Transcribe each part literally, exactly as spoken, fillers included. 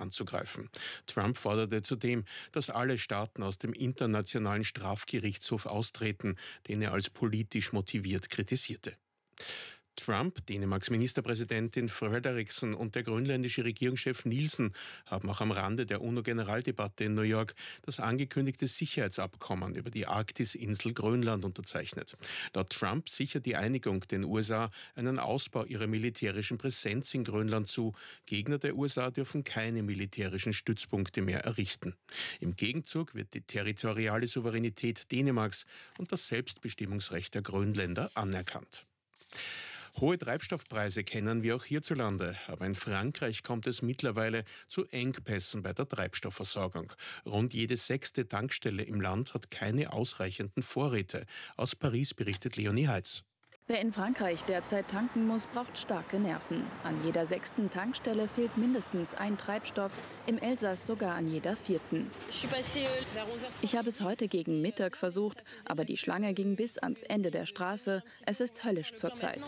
anzugreifen. Trump forderte zudem, dass alle Staaten aus dem Internationalen Strafgerichtshof austreten, den er als politisch motiviert kritisierte. Trump, Dänemarks Ministerpräsidentin Frederiksen und der grönländische Regierungschef Nielsen haben auch am Rande der UNO-Generaldebatte in New York das angekündigte Sicherheitsabkommen über die Arktis-Insel Grönland unterzeichnet. Laut Trump sichert die Einigung den U S A einen Ausbau ihrer militärischen Präsenz in Grönland zu. Gegner der U S A dürfen keine militärischen Stützpunkte mehr errichten. Im Gegenzug wird die territoriale Souveränität Dänemarks und das Selbstbestimmungsrecht der Grönländer anerkannt. Hohe Treibstoffpreise kennen wir auch hierzulande, aber in Frankreich kommt es mittlerweile zu Engpässen bei der Treibstoffversorgung. Rund jede sechste Tankstelle im Land hat keine ausreichenden Vorräte. Aus Paris berichtet Leonie Heitz. Wer in Frankreich derzeit tanken muss, braucht starke Nerven. An jeder sechsten Tankstelle fehlt mindestens ein Treibstoff, im Elsass sogar an jeder vierten. Ich habe es heute gegen Mittag versucht, aber die Schlange ging bis ans Ende der Straße. Es ist höllisch zurzeit.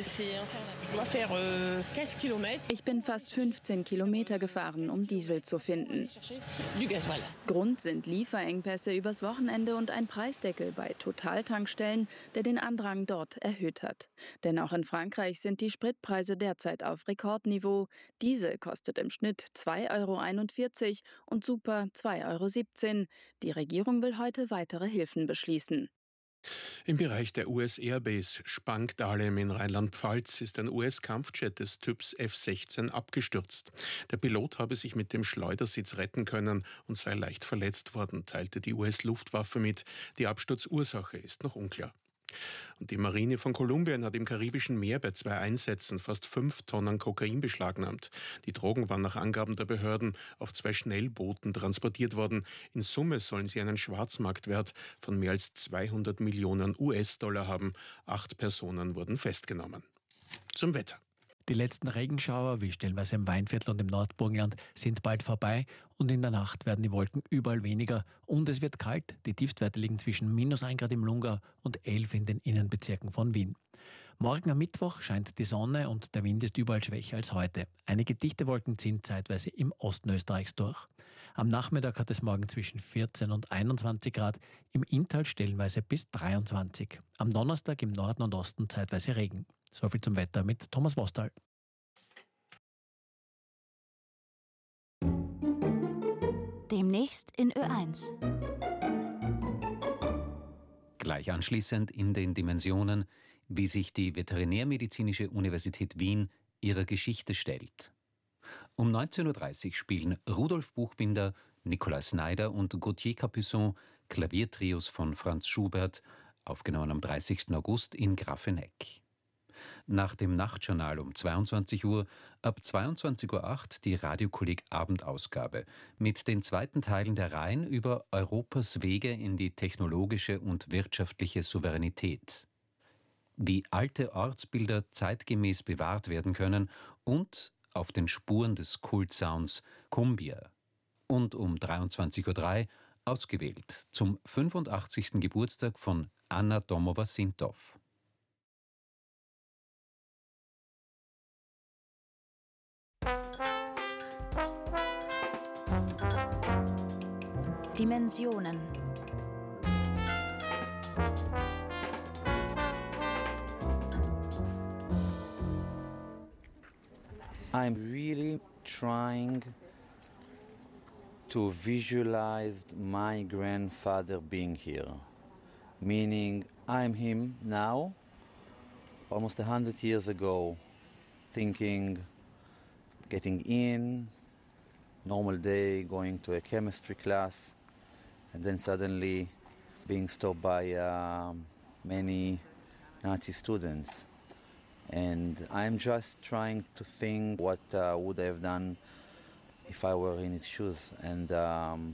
Ich bin fast fünfzehn Kilometer gefahren, um Diesel zu finden. Grund sind Lieferengpässe übers Wochenende und ein Preisdeckel bei Total-Tankstellen, der den Andrang dort erhöht hat. Denn auch in Frankreich sind die Spritpreise derzeit auf Rekordniveau. Diesel kostet im Schnitt zwei Euro einundvierzig und Super zwei Euro siebzehn. Die Regierung will heute weitere Hilfen beschließen. Im Bereich der U S-Airbase Spang-Dahlem in Rheinland-Pfalz ist ein U S-Kampfjet des Typs F sechzehn abgestürzt. Der Pilot habe sich mit dem Schleudersitz retten können und sei leicht verletzt worden, teilte die U S-Luftwaffe mit. Die Absturzursache ist noch unklar. Und die Marine von Kolumbien hat im Karibischen Meer bei zwei Einsätzen fast fünf Tonnen Kokain beschlagnahmt. Die Drogen waren nach Angaben der Behörden auf zwei Schnellbooten transportiert worden. In Summe sollen sie einen Schwarzmarktwert von mehr als zweihundert Millionen U S-Dollar haben. Acht Personen wurden festgenommen. Zum Wetter. Die letzten Regenschauer, wie stellenweise im Weinviertel und im Nordburgenland, sind bald vorbei und in der Nacht werden die Wolken überall weniger und es wird kalt. Die Tiefstwerte liegen zwischen minus ein Grad im Lungau und elf in den Innenbezirken von Wien. Morgen am Mittwoch scheint die Sonne und der Wind ist überall schwächer als heute. Einige dichte Wolken ziehen zeitweise im Osten Österreichs durch. Am Nachmittag hat es morgen zwischen vierzehn und einundzwanzig Grad, im Inntal stellenweise bis dreiundzwanzig. Am Donnerstag im Norden und Osten zeitweise Regen. Soviel zum Wetter mit Thomas Wostal. Demnächst in Ö eins. Gleich anschließend in den Dimensionen, wie sich die Veterinärmedizinische Universität Wien ihrer Geschichte stellt. Um neunzehn Uhr dreißig spielen Rudolf Buchbinder, Nicolas Snyder und Gauthier Capuçon Klaviertrios von Franz Schubert, aufgenommen am dreißigsten August in Grafeneck. Nach dem Nachtjournal um zweiundzwanzig Uhr, ab zweiundzwanzig Uhr acht die Radiokolleg Abendausgabe mit den zweiten Teilen der Reihen über Europas Wege in die technologische und wirtschaftliche Souveränität. Wie alte Ortsbilder zeitgemäß bewahrt werden können und auf den Spuren des Kultsounds Cumbia. Und um dreiundzwanzig Uhr drei ausgewählt zum fünfundachtzigsten Geburtstag von Anna Domova-Sintow. Dimensionen. I'm really trying to visualize my grandfather being here, meaning I'm him now, almost a hundred years ago, thinking, getting in, normal day, going to a chemistry class, and then suddenly being stopped by uh, many Nazi students. And I'm just trying to think what uh, would I have done if I were in his shoes. And um,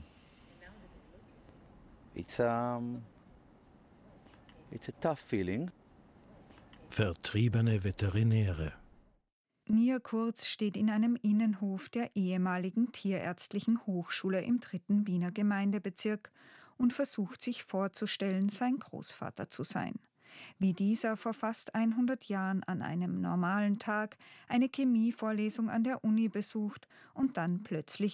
it's, um, it's a tough feeling. Vertriebene Veterinäre. Nia Kurz steht in einem Innenhof der ehemaligen Tierärztlichen Hochschule im dritten Wiener Gemeindebezirk und versucht sich vorzustellen, sein Großvater zu sein. Wie dieser vor fast hundert Jahren an einem normalen Tag eine Chemievorlesung an der Uni besucht und dann plötzlich